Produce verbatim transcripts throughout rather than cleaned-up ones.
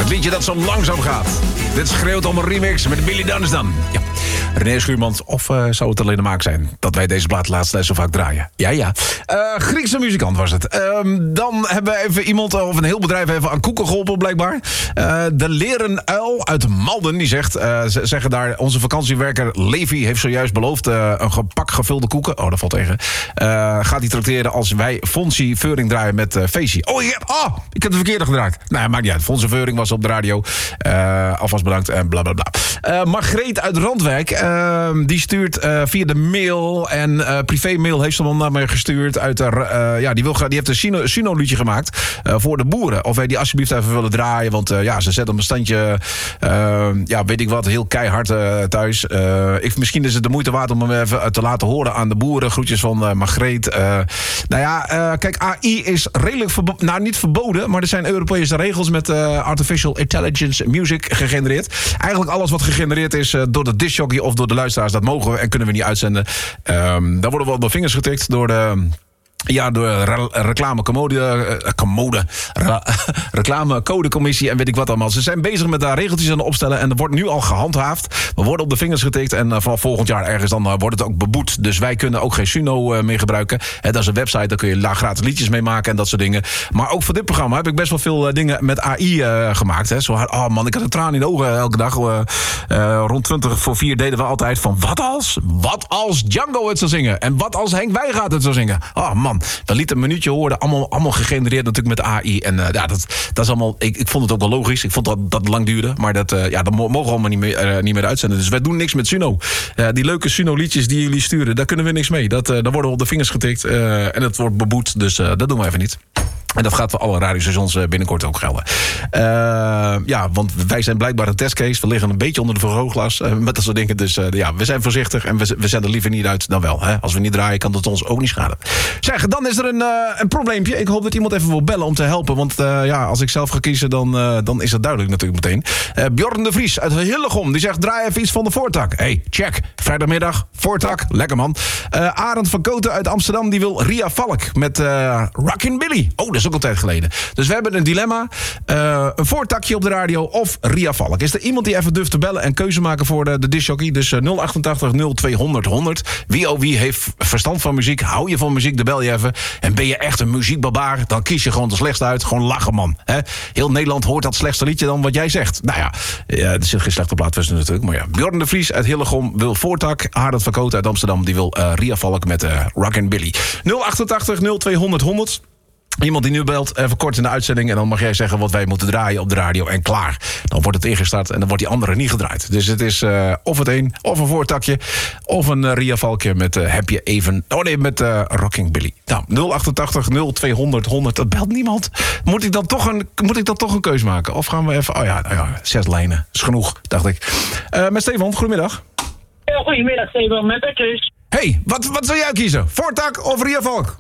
Het liedje dat zo langzaam gaat. Dit schreeuwt om een remix met Billy Dunstan. Ja. René Schuurmans, of uh, zou het alleen de maak zijn dat wij deze plaat laatst zo vaak draaien? Ja, ja. Uh, Griekse muzikant was het. Uh, dan hebben we even iemand, of een heel bedrijf even aan koeken geholpen, blijkbaar. Uh, de Leren Uil uit Malden, die zegt, uh, ze zeggen daar, onze vakantiewerker Levi heeft zojuist beloofd uh, een pak gevulde koeken. Oh, dat valt tegen. Uh, gaat hij trakteren als wij Fonsie Veuring draaien met uh, Feestie. Oh, ja, oh, ik heb de verkeerde gedraaid. Nou ja, maakt niet uit. Fonsie Veuring was op de radio. Uh, alvast bedankt en bla bla bla. Uh, Margreet uit Randwijk, uh, die stuurt uh, via de mail en uh, privé-mail heeft ze dan naar mij gestuurd. Uit de, uh, ja, die, wil, die heeft een Suno, Suno liedje gemaakt uh, voor de boeren. Of wij die alsjeblieft even willen draaien, want uh, ja, ze zetten op een standje, uh, ja, weet ik wat, heel keihard uh, thuis. Uh, ik, misschien is het de moeite waard om hem even te laten horen aan de boeren. Groetjes van uh, Margreet. Uh, nou ja, uh, kijk, A I is redelijk verboden, nou niet verboden, maar er zijn Europese regels met uh, Artificial Intelligence Music gegenereerd. Eigenlijk alles wat gegenereerd is uh, door de discjockey of door de luisteraars, dat mogen we en kunnen we niet uitzenden. Um, daar worden we op de vingers getikt door de... Ja, door re- reclamecommode, uh, commode, re- reclamecodecommissie en weet ik wat allemaal. Ze zijn bezig met daar regeltjes aan het opstellen en er wordt nu al gehandhaafd. We worden op de vingers getikt en uh, vanaf volgend jaar ergens dan uh, wordt het ook beboet. Dus wij kunnen ook geen Suno uh, meer gebruiken. He, dat is een website, daar kun je laag gratis liedjes mee maken en dat soort dingen. Maar ook voor dit programma heb ik best wel veel uh, dingen met A I uh, gemaakt. Hè. Zo, oh man, ik had een traan in de ogen elke dag. Uh, uh, rond twintig voor vier deden we altijd van wat als? Wat als Django het zou zingen? En wat als Henk Wijngaard het zou zingen? Oh man. We lieten een minuutje horen, allemaal, allemaal gegenereerd natuurlijk met A I. En uh, ja, dat, dat is allemaal, ik, ik vond het ook wel logisch. Ik vond dat dat lang duurde, maar dat, uh, ja, dat mogen we allemaal niet meer, uh, niet meer uitzenden. Dus wij doen niks met Suno. Uh, die leuke Suno-liedjes die jullie sturen, daar kunnen we niks mee. Dat, uh, daar worden we op de vingers getikt uh, en het wordt beboet. Dus uh, dat doen we even niet. En dat gaat voor alle radiostations binnenkort ook gelden. Uh, ja, want wij zijn blijkbaar een testcase. We liggen een beetje onder de vergrootglas uh, met dat soort dingen. Dus uh, ja, we zijn voorzichtig en we, we zenden liever niet uit dan wel. Hè? Als we niet draaien, kan dat ons ook niet schaden. Zeg, dan is er een, uh, een probleempje. Ik hoop dat iemand even wil bellen om te helpen. Want uh, ja, als ik zelf ga kiezen, dan, uh, dan is dat duidelijk natuurlijk meteen. Uh, Bjorn de Vries uit Hillegom, die zegt, draai even iets van de Voortak. Hey, check. Vrijdagmiddag, Voortak. Lekker man. Uh, Arend van Koten uit Amsterdam, die wil Ria Valk met uh, Rockin' Billy. Oh, dat is ook al tijd geleden. Dus we hebben een dilemma. Uh, een voortakje op de radio of Ria Valk. Is er iemand die even durft te bellen en keuze maken voor de, de discjockey? Dus uh, nul achtentachtig nul tweehonderd honderd. Wie oh wie heeft verstand van muziek? Hou je van muziek, dan bel je even. En ben je echt een muziekbarbaar, dan kies je gewoon de slechtste uit. Gewoon lachen, man. He? Heel Nederland hoort dat slechtste liedje dan wat jij zegt. Nou ja, ja er zit geen slechte plaat tussen natuurlijk. Maar ja, Bjorn de Vries uit Hillegom wil Voortak. Arend van Koten uit Amsterdam, die wil uh, Ria Valk met uh, Rockin' Billy. nul achtentachtig nul tweehonderd honderd. Iemand die nu belt, even kort in de uitzending... en dan mag jij zeggen wat wij moeten draaien op de radio en klaar. Dan wordt het ingestart en dan wordt die andere niet gedraaid. Dus het is uh, of het een, of een voortakje... of een uh, Ria Valkje met uh, heb je even... oh nee, met uh, Rockin' Billy. Nou, nul achtentachtig nul tweehonderd honderd, dat belt niemand. Moet ik dan toch een, moet ik dan toch een keus maken? Of gaan we even... oh ja, nou ja zes lijnen, is genoeg, dacht ik. Uh, met Stefan, goedemiddag. Ja, goedemiddag Stefan, met Bertus. Hey, wat, wat zou jij kiezen? Voortak of Ria Valk?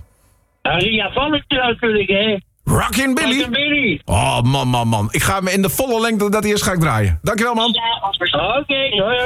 Ria Valk natuurlijk, hè. Rockin' Billy? Rockin' Billy. Oh, man, man, man. Ik ga me in de volle lengte dat eerst ga ik draaien. Dankjewel, man. Ja, oké, okay, hoi.